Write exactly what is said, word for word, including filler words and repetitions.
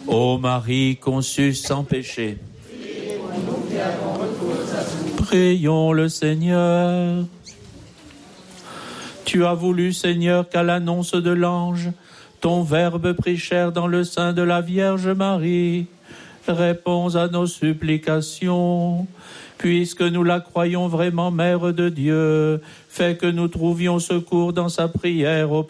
Ô Marie conçue sans péché, prions le Seigneur. Tu as voulu, Seigneur, qu'à l'annonce de l'ange, ton Verbe prit chair dans le sein de la Vierge Marie. Réponds à nos supplications. Puisque nous la croyons vraiment Mère de Dieu, fais que nous trouvions secours dans sa prière au